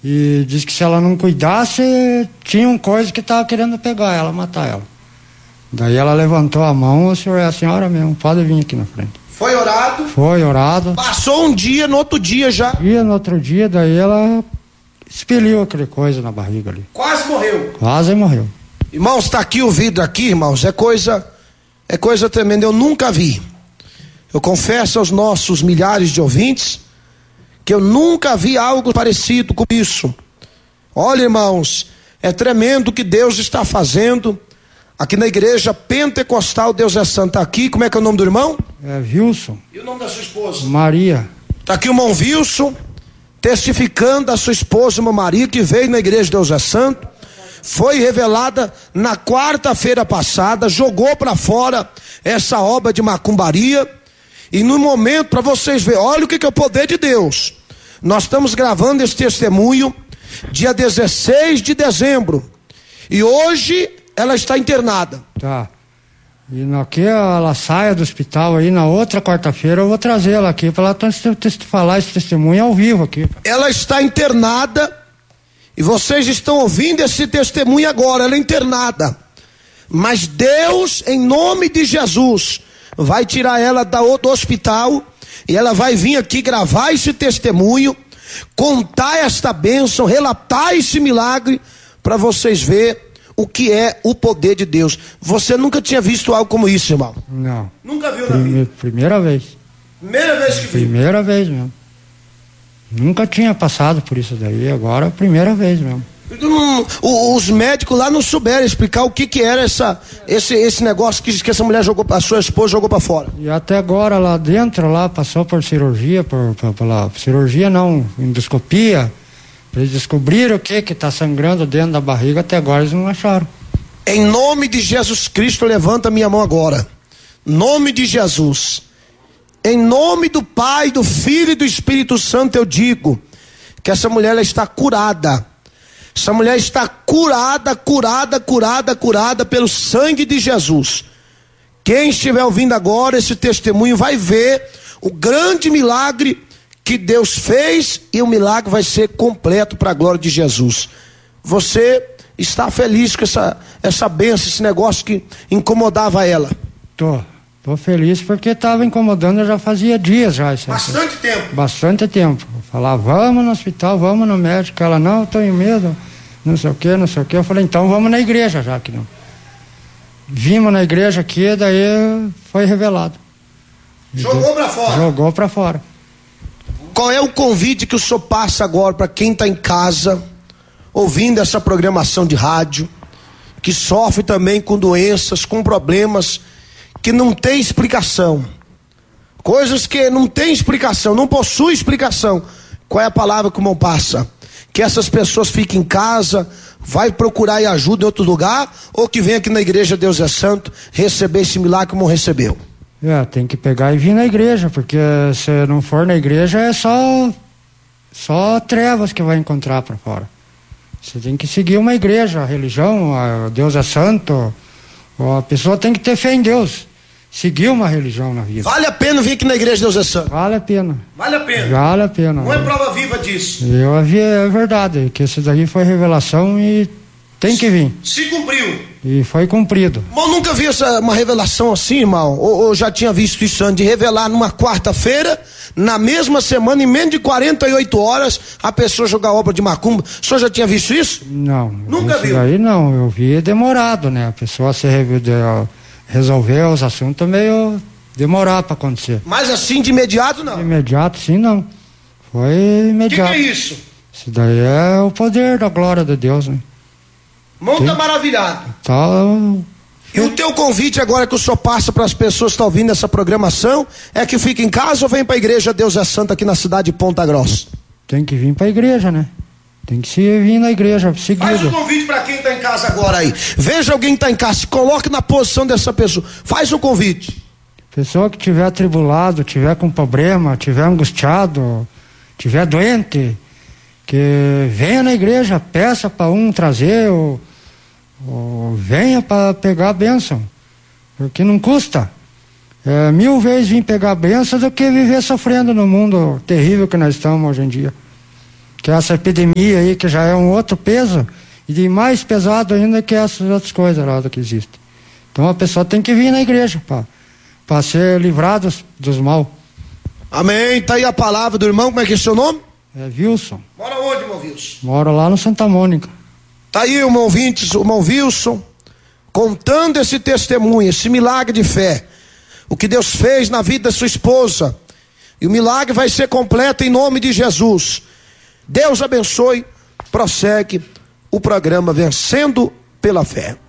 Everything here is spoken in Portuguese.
E disse que se ela não cuidasse, tinha um coisa que estava querendo pegar ela, matar ela. Daí ela levantou a mão, o senhor é a senhora mesmo, pode vir aqui na frente. Foi orado? Foi orado. Passou um dia, no outro dia já? No outro dia, daí ela expeliu aquele coisa na barriga ali. Quase morreu? Quase morreu. Irmãos, está aqui o vidro aqui, irmãos, é coisa tremenda, eu nunca vi. Eu confesso aos nossos milhares de ouvintes que eu nunca vi algo parecido com isso. Olha, irmãos, é tremendo o que Deus está fazendo aqui na igreja pentecostal. Deus é Santo. Tá aqui, como é que é o nome do irmão? É Wilson. E o nome da sua esposa? Maria. Está aqui o irmão Wilson, testificando a sua esposa, irmã Maria, que veio na igreja Deus é Santo. Foi revelada na quarta-feira passada, jogou para fora essa obra de macumbaria. E no momento, para vocês verem, olha o que é o poder de Deus. Nós estamos gravando esse testemunho dia 16 de dezembro. E hoje ela está internada. Tá. E no que ela saia do hospital aí, na outra quarta-feira, eu vou trazer ela aqui para ela falar esse testemunho ao vivo aqui. Ela está internada. E vocês estão ouvindo esse testemunho agora, ela é internada. Mas Deus, em nome de Jesus, vai tirar ela do hospital. E ela vai vir aqui gravar esse testemunho, contar esta bênção, relatar esse milagre, para vocês verem o que é o poder de Deus. Você nunca tinha visto algo como isso, irmão? Não. Nunca viu na vida? Primeira vez. Primeira vez que viu? Primeira vez mesmo. Nunca tinha passado por isso daí, agora é a primeira vez mesmo. Os médicos lá não souberam explicar o que era esse negócio que essa mulher jogou, a sua esposa jogou para fora. E até agora lá dentro, lá passou por cirurgia, pela cirurgia não, endoscopia. Eles descobriram o que está sangrando dentro da barriga, até agora eles não acharam. Em nome de Jesus Cristo, levanta minha mão agora. Nome de Jesus. Em nome do Pai, do Filho e do Espírito Santo, eu digo que essa mulher ela está curada. Essa mulher está curada pelo sangue de Jesus. Quem estiver ouvindo agora esse testemunho vai ver o grande milagre que Deus fez, e o milagre vai ser completo para a glória de Jesus. Você está feliz com essa bênção, esse negócio que incomodava ela? Tô feliz porque estava incomodando, já fazia dias já. Bastante tempo? Bastante tempo. Falava, vamos no hospital, vamos no médico. Ela, não, eu tô em medo, não sei o que. Eu falei, então vamos na igreja já que não. Vimos na igreja aqui, daí foi revelado. Jogou para fora? Jogou para fora. Qual é o convite que o senhor passa agora para quem está em casa, ouvindo essa programação de rádio, que sofre também com doenças, com problemas que não tem explicação, coisas que não tem explicação, não possui explicação? Qual é a palavra que o irmão passa? Que essas pessoas fiquem em casa, vai procurar e ajuda em outro lugar, ou que vem aqui na igreja Deus é Santo receber esse milagre que o irmão recebeu? Tem que pegar e vir na igreja, porque se não for na igreja é só trevas que vai encontrar para fora. Você tem que seguir uma igreja, a religião, Deus é Santo, a pessoa tem que ter fé em Deus, seguir uma religião na vida. Vale a pena vir aqui na igreja Deus é Santo? Vale a pena. Vale a pena? Vale a pena. Não é prova viva disso? É verdade, que isso daí foi revelação e tem que vir. Se cumpriu. E foi cumprido. Irmão, nunca vi uma revelação assim, irmão? Ou já tinha visto isso antes, de revelar numa quarta-feira, na mesma semana, em menos de 48 horas, a pessoa jogar obra de macumba? O senhor já tinha visto isso? Não. Nunca viu? Aí não, eu vi demorado, né? A pessoa resolver os assuntos meio demorar para acontecer. Mas assim, de imediato, não? De imediato, sim, não. Foi imediato. O que é isso? Isso daí é o poder da glória de Deus, né? Irmão, tá maravilhado. E o teu convite agora que o senhor passa para as pessoas que estão ouvindo essa programação é que fique em casa ou vem para a igreja Deus é Santo aqui na cidade de Ponta Grossa? Tem que vir para a igreja, né? Tem que vir na igreja seguido. Faz um convite para quem está em casa agora aí. Veja alguém que está em casa, se coloque na posição dessa pessoa. Faz um convite. Pessoa que tiver atribulado, tiver com problema, tiver angustiado, tiver doente, que venha na igreja, peça para trazer ou venha para pegar a bênção, porque não custa. 1000 vezes vir pegar a bênção do que viver sofrendo no mundo terrível que nós estamos hoje em dia. que essa epidemia aí, que já é um outro peso, e de mais pesado ainda que essas outras coisas lá que existem. Então a pessoa tem que vir na igreja para ser livrado dos mal. Amém. Tá aí a palavra do irmão. Como é que é seu nome? É Wilson. Mora onde, irmão Wilson? Moro lá no Santa Mônica. Tá aí, irmão ouvintes, o irmão Wilson, contando esse testemunho, esse milagre de fé. O que Deus fez na vida da sua esposa. E o milagre vai ser completo em nome de Jesus. Deus abençoe. Prossegue o programa Vencendo pela Fé.